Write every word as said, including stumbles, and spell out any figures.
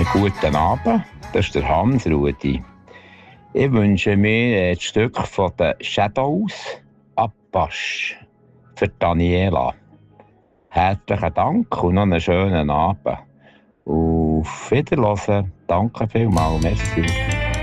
Guten Abend, das ist der Hans-Rudi. Ich wünsche mir ein Stück von den Shadows Apache für Daniela. Herzlichen Dank und noch einen schönen Abend. Auf Wiederhören. Danke vielmals. Merci.